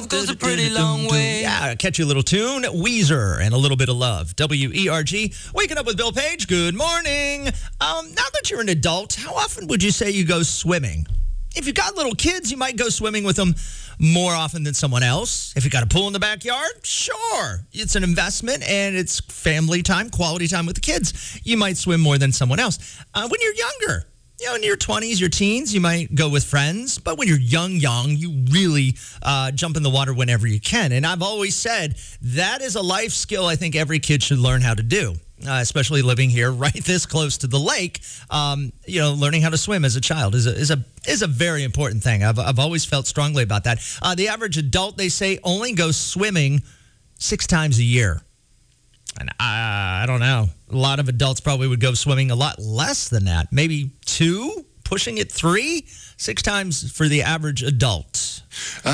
love goes a pretty long way. Yeah, catchy little tune. Weezer and a little bit of love. WERG. Waking up with Bill Page. Good morning. Now that you're an adult, how often would you say you go swimming? If you've got little kids, you might go swimming with them more often than someone else. If you got a pool in the backyard, sure. It's an investment and it's family time, quality time with the kids. You might swim more than someone else. When you're younger, in your 20s, your teens, you might go with friends. But when you're young, you really jump in the water whenever you can. And I've always said that is a life skill I think every kid should learn how to do. Especially living here right this close to the lake, learning how to swim as a child is a very important thing. I've always felt strongly about that. The average adult, they say, only goes swimming 6 times a year. And I don't know. A lot of adults probably would go swimming a lot less than that. Maybe 2, pushing it 3, 6 times for the average adult.